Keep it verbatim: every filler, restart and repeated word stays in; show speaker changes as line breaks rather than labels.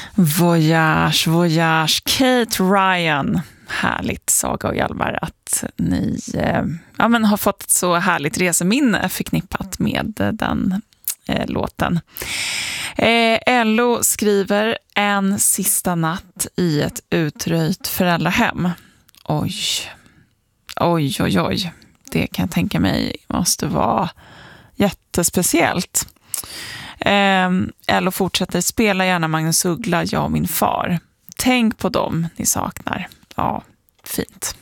Voyage, voyage, Kate Ryan. Härligt, Saga och Hjalmar, att ni eh, ja, men har fått ett så härligt reseminne förknippat med eh, den eh, låten. Eh, L O skriver en sista natt i ett utröjt föräldrahem. Oj, oj, oj, oj. Det kan jag tänka mig måste vara jättespeciellt. Eh, L O fortsätter, spela gärna Magnus Uggla, jag och min far. Tänk på dem ni saknar. Ja, fint.